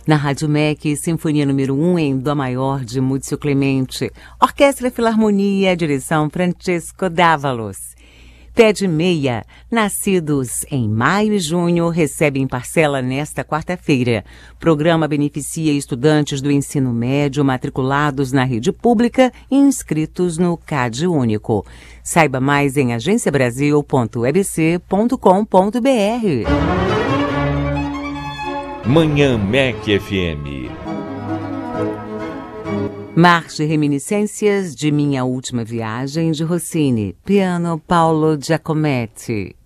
Na Rádio MEC, Sinfonia número 1 em Dó maior de Múcio Clemente. Orquestra Filarmonia, direção Francesco Dávalos. Pé de Meia, nascidos em maio e junho, recebem parcela nesta quarta-feira. Programa beneficia estudantes do ensino médio matriculados na rede pública e inscritos no CAD Único. Saiba mais em agenciabrasil.ebc.com.br. Manhã MEC FM. Marche Reminiscências de Minha Última Viagem, de Rossini. Piano Paulo Giacometti.